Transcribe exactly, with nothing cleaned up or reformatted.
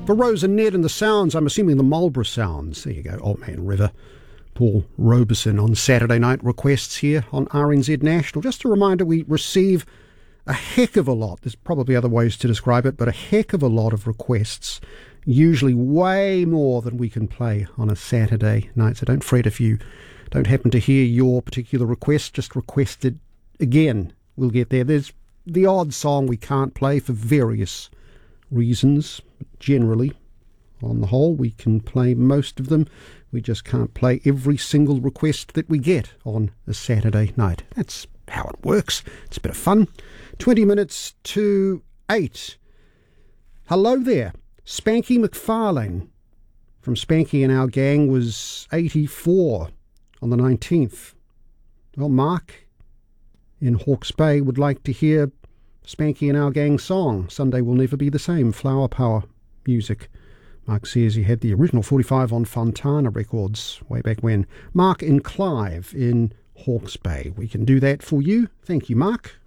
For Rose and Ned and the Sounds, I'm assuming the Marlborough Sounds. There you go, Old Man River. Paul Robeson on Saturday night requests here on R N Z National. Just a reminder, we receive a heck of a lot. There's probably other ways to describe it, but a heck of a lot of requests. Usually way more than we can play on a Saturday night. So don't fret if you don't happen to hear your particular request. Just request it again. We'll get there. There's the odd song we can't play for various reasons. Generally, on the whole, we can play most of them. We just can't play every single request that we get on a Saturday night. That's how it works. It's a bit of fun. twenty minutes to eight. Hello there. Spanky McFarlane from Spanky and Our Gang was eighty-four on the nineteenth. Well, Mark in Hawke's Bay would like to hear Spanky and Our Gang song, Sunday Will Never Be the Same, Flower Power music. Mark says he had the original forty-five on Fontana Records way back when. Mark in Clive in Hawke's Bay. We can do that for you. Thank you, Mark.